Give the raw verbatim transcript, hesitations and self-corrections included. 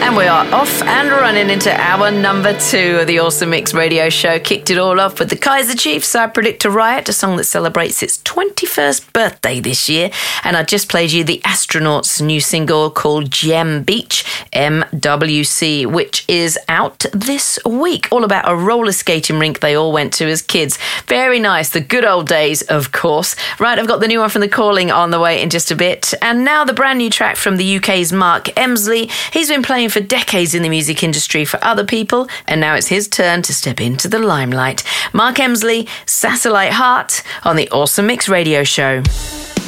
And we are off and running into hour number two of the Awesome Mix radio show. Kicked it all off with the Kaiser Chiefs, I Predict a Riot, a song that celebrates its twenty-first birthday this year. And I just played you the Astronauts' new single called Gem Beach, M W C, which is out this week. All about a roller skating rink they all went to as kids. Very nice, the good old days, of course. Right, I've got the new one from The Calling on the way in just a bit. And now the brand new track from the U K's Mark Emsley. He's been playing for decades in the music industry for other people, and now it's his turn to step into the limelight. Mark Emsley, Satellite Heart, on the Awesome Mix radio show.